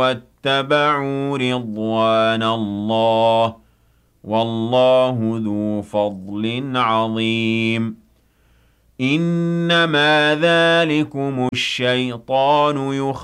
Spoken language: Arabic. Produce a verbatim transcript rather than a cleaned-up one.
واتبعوا رضوان الله والله ذو فضل عظيم إنما ذلكم الشيطان يخ